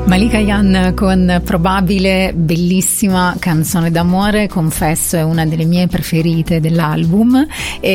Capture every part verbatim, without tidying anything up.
Malika Ayane con Probabile, bellissima canzone d'amore, confesso è una delle mie preferite dell'album.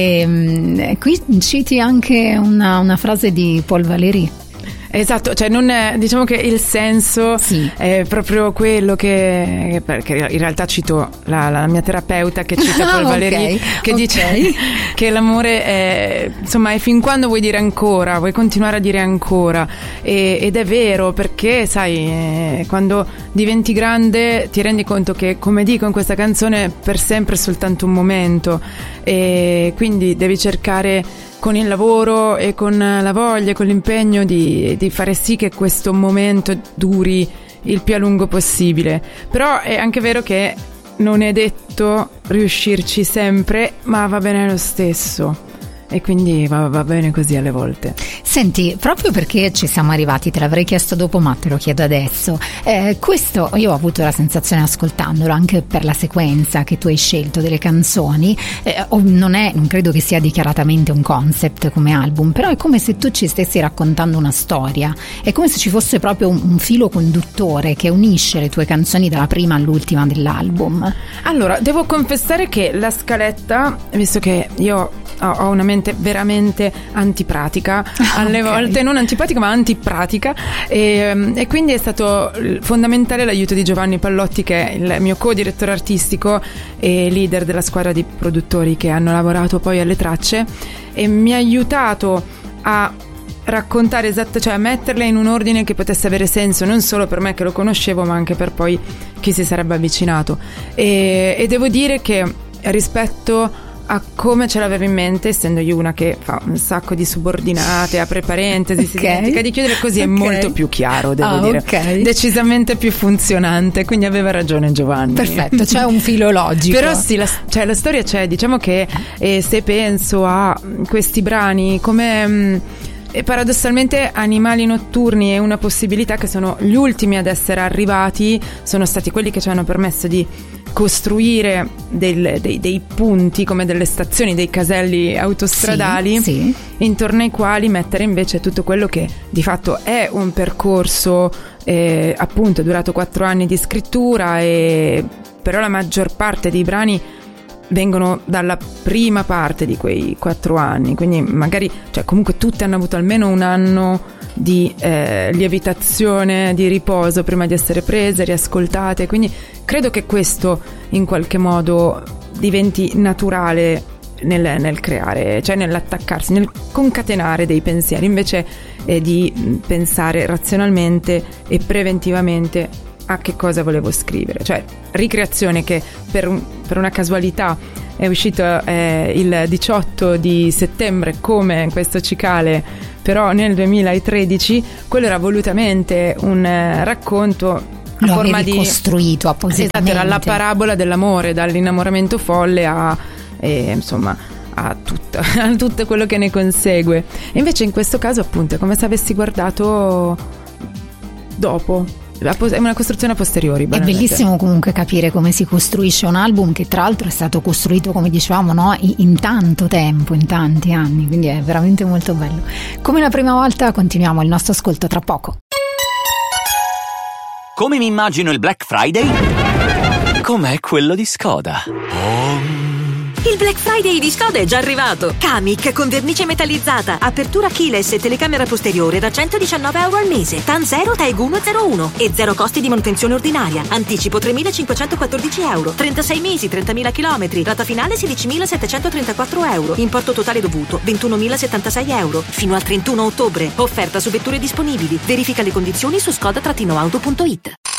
E qui citi anche una, una frase di Paul Valéry. Esatto, cioè non è, diciamo che il senso sì. È proprio quello che, perché in realtà cito la, la mia terapeuta che cita Paul Valéry, okay, che okay. dice che l'amore è, insomma, è fin quando vuoi dire ancora, vuoi continuare a dire ancora, e, ed è vero, perché sai, quando diventi grande ti rendi conto che, come dico in questa canzone, per sempre è soltanto un momento, e quindi devi cercare con il lavoro e con la voglia e con l'impegno di, di fare sì che questo momento duri il più a lungo possibile. Però è anche vero che non è detto riuscirci sempre, ma va bene lo stesso. E quindi va, va bene così alle volte. Senti, proprio perché ci siamo arrivati, te l'avrei chiesto dopo ma te lo chiedo adesso, eh, questo io ho avuto la sensazione ascoltandolo, anche per la sequenza che tu hai scelto delle canzoni, eh, non è, non credo che sia dichiaratamente un concept come album, però è come se tu ci stessi raccontando una storia, è come se ci fosse proprio un, un filo conduttore che unisce le tue canzoni dalla prima all'ultima dell'album. Allora, devo confessare che la scaletta, visto che io ho una mente veramente antipratica alle okay. volte, non antipatica ma antipratica, e, e quindi è stato fondamentale l'aiuto di Giovanni Pallotti, che è il mio co-direttore artistico e leader della squadra di produttori che hanno lavorato poi alle tracce, e mi ha aiutato a raccontare esatto, cioè a metterle in un ordine che potesse avere senso non solo per me che lo conoscevo, ma anche per poi chi si sarebbe avvicinato, e, e devo dire che rispetto a come ce l'avevo in mente, essendo io una che fa un sacco di subordinate, apre parentesi, okay. si dimentica di chiudere, così okay. è molto più chiaro, devo ah, dire, okay. decisamente più funzionante, quindi aveva ragione Giovanni. Perfetto, c'è un filo logico. Però sì, la, cioè, la storia c'è, diciamo che eh, se penso a questi brani come... Mh, e paradossalmente Animali notturni è una possibilità, che sono gli ultimi ad essere arrivati, sono stati quelli che ci hanno permesso di costruire del, dei, dei punti come delle stazioni, dei caselli autostradali, sì, sì. intorno ai quali mettere invece tutto quello che di fatto è un percorso eh, appunto durato quattro anni di scrittura, e però la maggior parte dei brani vengono dalla prima parte di quei quattro anni, quindi magari, cioè comunque tutte hanno avuto almeno un anno di eh, lievitazione, di riposo prima di essere prese, riascoltate, quindi credo che questo in qualche modo diventi naturale nel, nel creare, cioè nell'attaccarsi, nel concatenare dei pensieri, invece eh, di pensare razionalmente e preventivamente a che cosa volevo scrivere. Cioè Ricreazione, che per, un, per una casualità è uscito eh, il diciotto di settembre come questo cicale, però nel duemilatredici, quello era volutamente un eh, racconto a Lo forma di costruito appositamente. Esatto, era la parabola dell'amore, dall'innamoramento folle a eh, insomma a tutto, a tutto quello che ne consegue. E invece in questo caso appunto è come se avessi guardato dopo. È una costruzione a posteriori. È bellissimo comunque capire come si costruisce un album, che tra l'altro è stato costruito, come dicevamo, no, in tanto tempo, in tanti anni, quindi è veramente molto bello. Come la prima volta continuiamo il nostro ascolto tra poco. Come mi immagino il Black Friday? Com'è quello di Skoda? Oh. Il Black Friday di Skoda è già arrivato. Kamiq con vernice metallizzata, apertura keyless e telecamera posteriore da centodiciannove euro al mese. TAN zero, TAEG uno zero uno e zero costi di manutenzione ordinaria. Anticipo tremilacinquecentoquattordici euro. trentasei mesi, trentamila chilometri. Rata finale sedicimilasettecentotrentaquattro euro. Importo totale dovuto ventunomilasettantasei euro. Fino al trentuno ottobre. Offerta su vetture disponibili. Verifica le condizioni su skoda auto punto it.